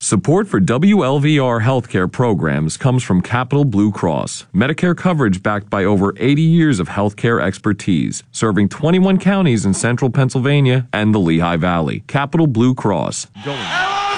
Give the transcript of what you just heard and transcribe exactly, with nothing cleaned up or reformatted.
Support for W L V R healthcare programs comes from Capital Blue Cross, Medicare coverage backed by over eighty years of healthcare expertise, serving twenty-one counties in central Pennsylvania and the Lehigh Valley. Capital Blue Cross. Going.